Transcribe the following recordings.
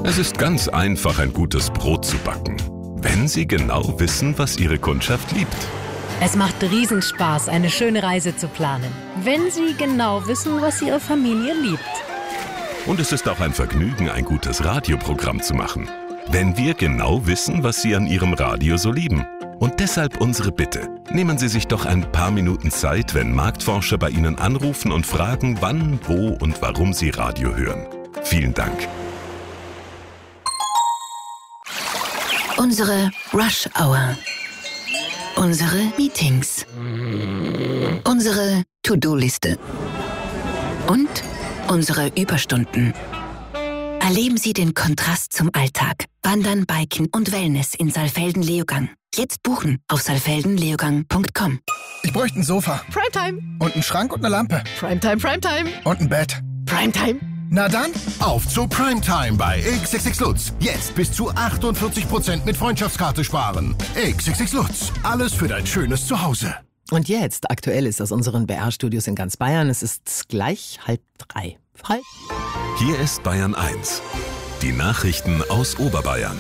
Es ist ganz einfach, ein gutes Brot zu backen, wenn Sie genau wissen, was Ihre Kundschaft liebt. Es macht Riesenspaß, eine schöne Reise zu planen, wenn Sie genau wissen, was Ihre Familie liebt. Und es ist auch ein Vergnügen, ein gutes Radioprogramm zu machen, wenn wir genau wissen, was Sie an Ihrem Radio so lieben. Und deshalb unsere Bitte. Nehmen Sie sich doch ein paar Minuten Zeit, wenn Marktforscher bei Ihnen anrufen und fragen, wann, wo und warum Sie Radio hören. Vielen Dank. Unsere Rush Hour. Unsere Meetings. Unsere To-Do-Liste. Und unsere Überstunden. Erleben Sie den Kontrast zum Alltag. Wandern, Biken und Wellness in Saalfelden-Leogang. Jetzt buchen auf saalfeldenleogang.com. Ich bräuchte ein Sofa. Primetime. Und einen Schrank und eine Lampe. Primetime, Primetime. Und ein Bett. Primetime. Na dann, auf zu Primetime bei XXX Lutz. Jetzt bis zu 48% mit Freundschaftskarte sparen. XXX Lutz. Alles für dein schönes Zuhause. Und jetzt, aktuell ist aus unseren BR-Studios in ganz Bayern. Es ist gleich 2:30. Hi. Hier ist Bayern 1. Die Nachrichten aus Oberbayern.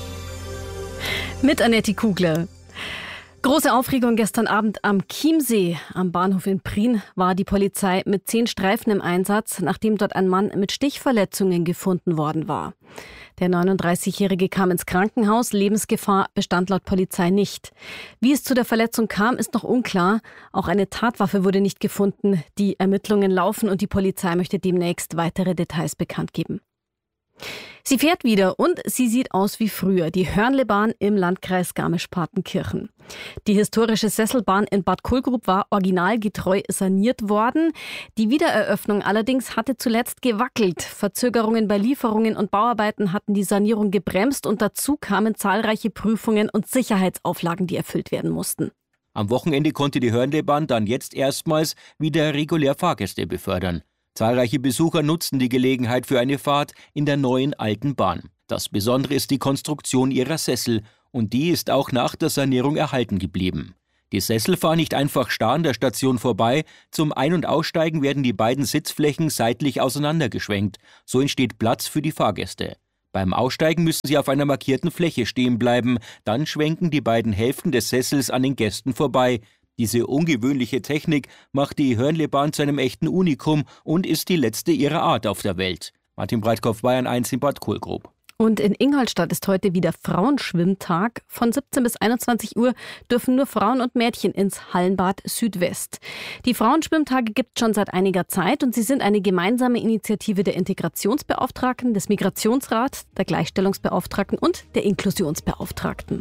Mit Annette Kugler. Große Aufregung gestern Abend am Chiemsee. Am Bahnhof in Prien war die Polizei mit 10 Streifen im Einsatz, nachdem dort ein Mann mit Stichverletzungen gefunden worden war. Der 39-Jährige kam ins Krankenhaus. Lebensgefahr bestand laut Polizei nicht. Wie es zu der Verletzung kam, ist noch unklar. Auch eine Tatwaffe wurde nicht gefunden. Die Ermittlungen laufen und die Polizei möchte demnächst weitere Details bekannt geben. Sie fährt wieder und sie sieht aus wie früher, die Hörnlebahn im Landkreis Garmisch-Partenkirchen. Die historische Sesselbahn in Bad Kohlgrub war originalgetreu saniert worden. Die Wiedereröffnung allerdings hatte zuletzt gewackelt. Verzögerungen bei Lieferungen und Bauarbeiten hatten die Sanierung gebremst und dazu kamen zahlreiche Prüfungen und Sicherheitsauflagen, die erfüllt werden mussten. Am Wochenende konnte die Hörnlebahn dann jetzt erstmals wieder regulär Fahrgäste befördern. Zahlreiche Besucher nutzten die Gelegenheit für eine Fahrt in der neuen alten Bahn. Das Besondere ist die Konstruktion ihrer Sessel und die ist auch nach der Sanierung erhalten geblieben. Die Sessel fahren nicht einfach starr an der Station vorbei, zum Ein- und Aussteigen werden die beiden Sitzflächen seitlich auseinandergeschwenkt, so entsteht Platz für die Fahrgäste. Beim Aussteigen müssen sie auf einer markierten Fläche stehen bleiben, dann schwenken die beiden Hälften des Sessels an den Gästen vorbei. Diese ungewöhnliche Technik macht die Hörnlebahn zu einem echten Unikum und ist die letzte ihrer Art auf der Welt. Martin Breitkopf, Bayern 1 in Bad Kohlgrub. Und in Ingolstadt ist heute wieder Frauenschwimmtag. Von 17 bis 21 Uhr dürfen nur Frauen und Mädchen ins Hallenbad Südwest. Die Frauenschwimmtage gibt es schon seit einiger Zeit und sie sind eine gemeinsame Initiative der Integrationsbeauftragten, des Migrationsrats, der Gleichstellungsbeauftragten und der Inklusionsbeauftragten.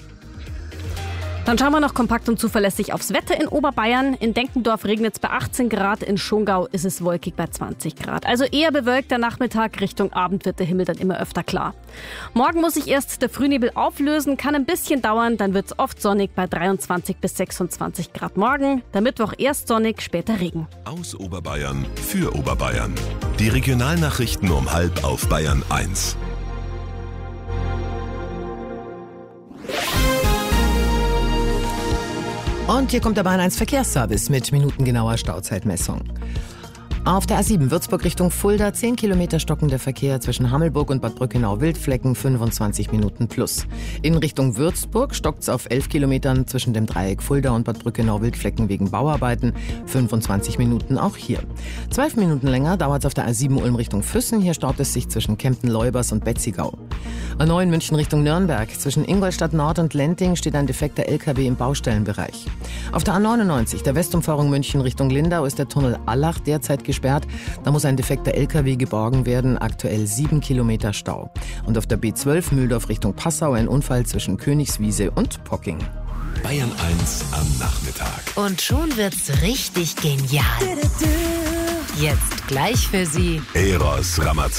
Dann schauen wir noch kompakt und zuverlässig aufs Wetter in Oberbayern. In Denkendorf regnet es bei 18 Grad, in Schongau ist es wolkig bei 20 Grad. Also eher bewölkter Nachmittag, Richtung Abend wird der Himmel dann immer öfter klar. Morgen muss sich erst der Frühnebel auflösen, kann ein bisschen dauern, dann wird es oft sonnig bei 23 bis 26 Grad morgen. Der Mittwoch erst sonnig, später Regen. Aus Oberbayern für Oberbayern. Die Regionalnachrichten um 12:30 auf Bayern 1. Und hier kommt der Bayern 1 Verkehrsservice mit minutengenauer Stauzeitmessung. Auf der A7 Würzburg Richtung Fulda 10 Kilometer stockender Verkehr zwischen Hammelburg und Bad Brückenau-Wildflecken 25 Minuten plus. In Richtung Würzburg stockt's auf 11 Kilometern zwischen dem Dreieck Fulda und Bad Brückenau-Wildflecken wegen Bauarbeiten 25 Minuten auch hier. 12 Minuten länger dauert's auf der A7 Ulm Richtung Füssen. Hier staut es sich zwischen Kempten-Leubers und Betzigau. A9 München Richtung Nürnberg. Zwischen Ingolstadt Nord und Lenting steht ein defekter LKW im Baustellenbereich. Auf der A99 der Westumfahrung München Richtung Lindau ist der Tunnel Allach derzeit gesperrt. Da muss ein defekter LKW geborgen werden. Aktuell 7 Kilometer Stau. Und auf der B12 Mühldorf Richtung Passau ein Unfall zwischen Königswiese und Pocking. Bayern 1 am Nachmittag. Und schon wird's richtig genial. Jetzt gleich für Sie Eros Ramazzotti.